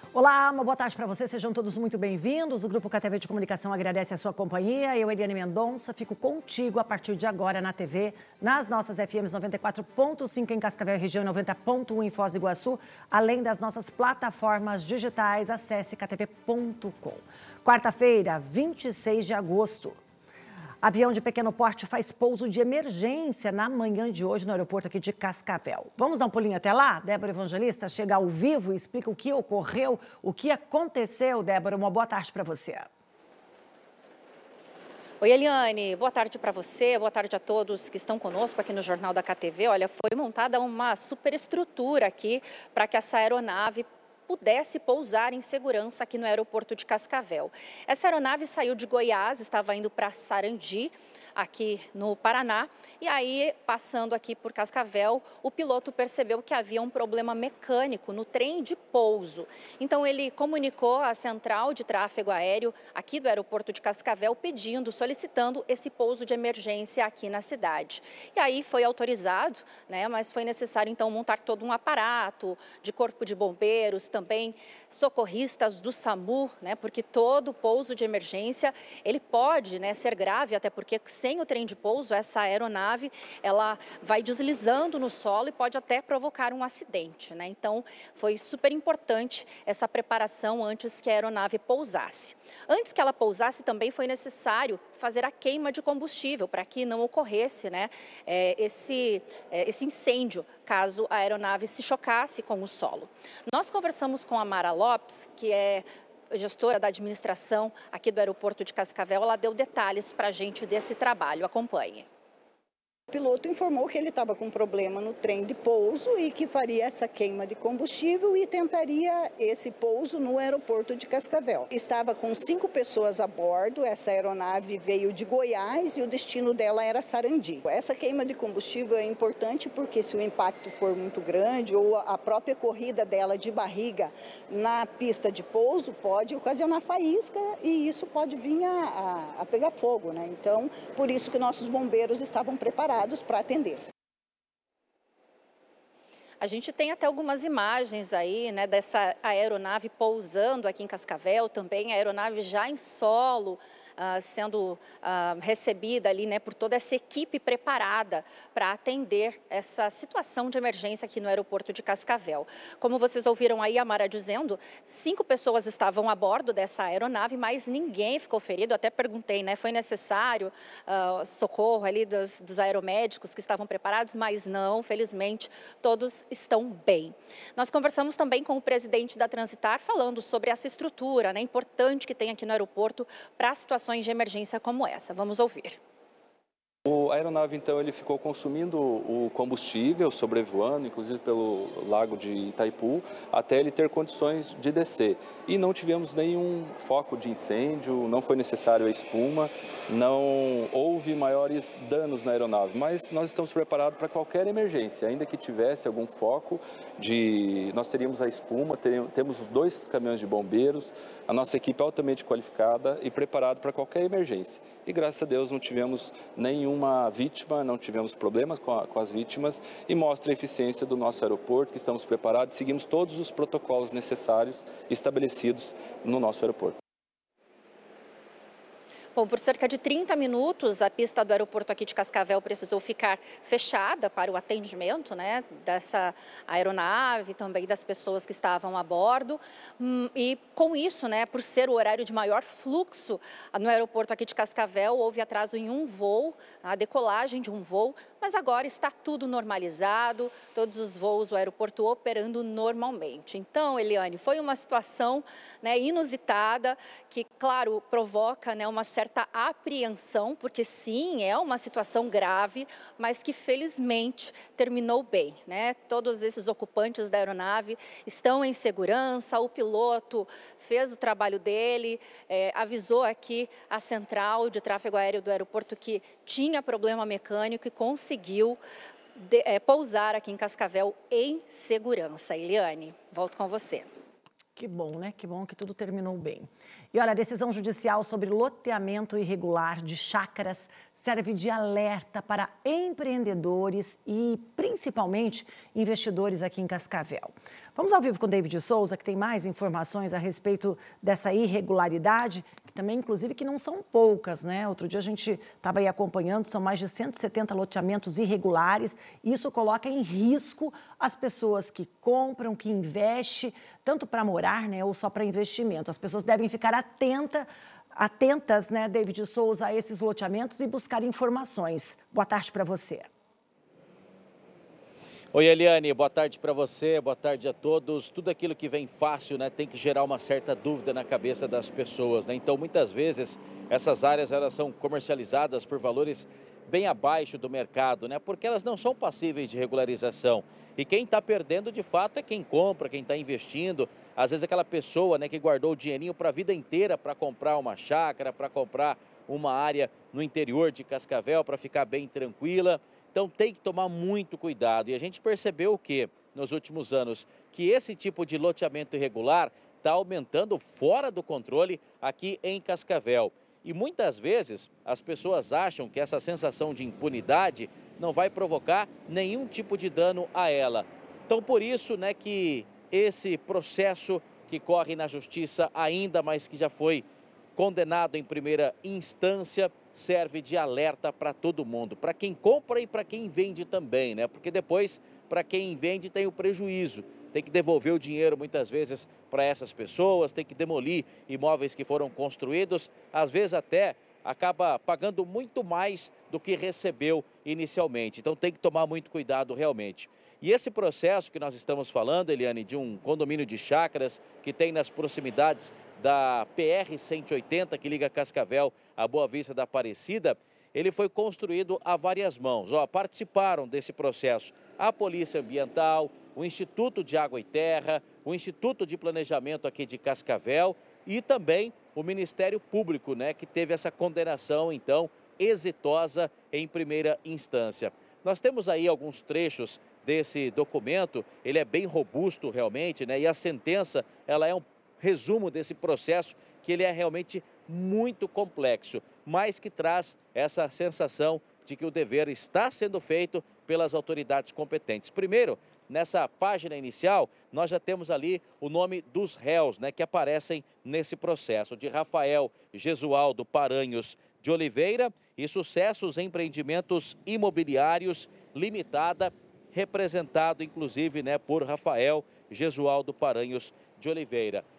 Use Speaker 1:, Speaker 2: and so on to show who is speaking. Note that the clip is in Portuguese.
Speaker 1: Olá, uma boa tarde para vocês, sejam todos muito bem-vindos. O Grupo KTV de Comunicação agradece a sua companhia. Eu, Eliane Mendonça, fico contigo a partir de agora na TV, nas nossas FMs 94.5 em Cascavel e região 90.1 em Foz do Iguaçu, além das nossas plataformas digitais. Acesse ktv.com. Quarta-feira, 26 de agosto. Avião de pequeno porte faz pouso de emergência na manhã de hoje no aeroporto aqui de Cascavel. Vamos dar um pulinho até lá? Débora Evangelista chega ao vivo e explica o que ocorreu, o que aconteceu. Débora, uma boa tarde para você.
Speaker 2: Oi, Eliane, boa tarde para você, boa tarde a todos que estão conosco aqui no Jornal da KTV. Olha, foi montada uma superestrutura aqui para que essa aeronave pudesse pousar em segurança aqui no aeroporto de Cascavel. Essa aeronave saiu de Goiás, estava indo para Sarandi, aqui no Paraná, e aí, passando aqui por Cascavel, o piloto percebeu que havia um problema mecânico no trem de pouso. Então, ele comunicou à central de tráfego aéreo aqui do aeroporto de Cascavel, solicitando esse pouso de emergência aqui na cidade. E aí foi autorizado, né, mas foi necessário, então, montar todo um aparato de corpo de bombeiros, também socorristas do SAMU, né, porque todo pouso de emergência, ele pode, né, ser grave, até porque sem o trem de pouso, essa aeronave, ela vai deslizando no solo e pode até provocar um acidente, né? Então, foi super importante essa preparação antes que a aeronave pousasse. Antes que ela pousasse, também foi necessário fazer a queima de combustível para que não ocorresse, né, esse incêndio, caso a aeronave se chocasse com o solo. Nós conversamos com a Mara Lopes, que é gestora da administração aqui do aeroporto de Cascavel. Ela deu detalhes para a gente desse trabalho. Acompanhe.
Speaker 3: O piloto informou que ele estava com um problema no trem de pouso e que faria essa queima de combustível e tentaria esse pouso no aeroporto de Cascavel. Estava com 5 pessoas a bordo, essa aeronave veio de Goiás e o destino dela era Sarandi. Essa queima de combustível é importante porque se o impacto for muito grande ou a própria corrida dela de barriga na pista de pouso pode ocasionar faísca e isso pode vir a pegar fogo, né? Então, por isso que nossos bombeiros estavam preparados para atender.
Speaker 2: A gente tem até algumas imagens aí, né, dessa aeronave pousando aqui em Cascavel, também a aeronave já em solo, sendo recebida ali, né, por toda essa equipe preparada para atender essa situação de emergência aqui no aeroporto de Cascavel. Como vocês ouviram aí a Mara dizendo, 5 pessoas estavam a bordo dessa aeronave, mas ninguém ficou ferido. Até perguntei, né, foi necessário socorro ali dos aeromédicos que estavam preparados, mas não, felizmente, todos estão bem. Nós conversamos também com o presidente da Transitar, falando sobre essa estrutura, né, importante que tem aqui no aeroporto para situações de emergência como essa. Vamos ouvir.
Speaker 4: A aeronave, então, ele ficou consumindo o combustível, sobrevoando, inclusive pelo lago de Itaipu, até ele ter condições de descer. E não tivemos nenhum foco de incêndio, não foi necessário a espuma, não houve maiores danos na aeronave, mas nós estamos preparados para qualquer emergência. Ainda que tivesse algum foco, nós teríamos a espuma, temos os 2 caminhões de bombeiros, a nossa equipe é altamente qualificada e preparada para qualquer emergência. E graças a Deus não tivemos nenhuma vítima, não tivemos problemas com as vítimas e mostra a eficiência do nosso aeroporto, que estamos preparados e seguimos todos os protocolos necessários estabelecidos no nosso aeroporto.
Speaker 2: Bom, por cerca de 30 minutos, a pista do aeroporto aqui de Cascavel precisou ficar fechada para o atendimento, né, dessa aeronave, também das pessoas que estavam a bordo. E com isso, né, por ser o horário de maior fluxo no aeroporto aqui de Cascavel, houve atraso em um voo, a decolagem de um voo, mas agora está tudo normalizado, todos os voos, o aeroporto operando normalmente. Então, Eliane, foi uma situação, né, inusitada, que, claro, provoca, né, uma certa apreensão, porque sim, é uma situação grave, mas que felizmente terminou bem, né? Todos esses ocupantes da aeronave estão em segurança, o piloto fez o trabalho dele, avisou aqui a central de tráfego aéreo do aeroporto que tinha problema mecânico e conseguiu pousar aqui em Cascavel em segurança. Eliane, volto com você.
Speaker 1: Que bom, né? Que bom que tudo terminou bem. E olha, a decisão judicial sobre loteamento irregular de chácaras serve de alerta para empreendedores e, principalmente, investidores aqui em Cascavel. Vamos ao vivo com o David Souza, que tem mais informações a respeito dessa irregularidade, que também, inclusive, que não são poucas, né? Outro dia a gente estava aí acompanhando, são mais de 170 loteamentos irregulares. Isso coloca em risco as pessoas que compram, que investem, tanto para morar, né, ou só para investimento. As pessoas devem ficar atentas, né, David Souza, a esses loteamentos e buscar informações. Boa tarde para você.
Speaker 5: Oi, Eliane, boa tarde para você, boa tarde a todos. Tudo aquilo que vem fácil, né, tem que gerar uma certa dúvida na cabeça das pessoas, né? Então, muitas vezes, essas áreas elas são comercializadas por valores bem abaixo do mercado, né? Porque elas não são passíveis de regularização. E quem está perdendo, de fato, é quem compra, quem está investindo. Às vezes, aquela pessoa, né, que guardou o dinheirinho para a vida inteira para comprar uma chácara, para comprar uma área no interior de Cascavel, para ficar bem tranquila. Então tem que tomar muito cuidado. E a gente percebeu o quê? Nos últimos anos, que esse tipo de loteamento irregular está aumentando fora do controle aqui em Cascavel. E muitas vezes as pessoas acham que essa sensação de impunidade não vai provocar nenhum tipo de dano a ela. Então por isso, né, que esse processo que corre na justiça ainda, mas que já foi condenado em primeira instância, serve de alerta para todo mundo, para quem compra e para quem vende também, né? Porque depois, para quem vende, tem o prejuízo. Tem que devolver o dinheiro muitas vezes para essas pessoas, tem que demolir imóveis que foram construídos, às vezes até acaba pagando muito mais do que recebeu inicialmente. Então tem que tomar muito cuidado realmente. E esse processo que nós estamos falando, Eliane, de um condomínio de chácaras que tem nas proximidades da PR-180, que liga Cascavel à Boa Vista da Aparecida, ele foi construído a várias mãos. Participaram desse processo a Polícia Ambiental, o Instituto de Água e Terra, o Instituto de Planejamento aqui de Cascavel e também o Ministério Público, né, que teve essa condenação, então, exitosa em primeira instância. Nós temos aí alguns trechos desse documento, ele é bem robusto realmente, né, e a sentença, ela é um resumo desse processo, que ele é realmente muito complexo, mas que traz essa sensação de que o dever está sendo feito pelas autoridades competentes. Primeiro, nessa página inicial, nós já temos ali o nome dos réus, né, que aparecem nesse processo, de Rafael Gesualdo Paranhos de Oliveira e Sucessos Empreendimentos Imobiliários Limitada, representado inclusive, né, por Rafael Gesualdo Paranhos de Oliveira.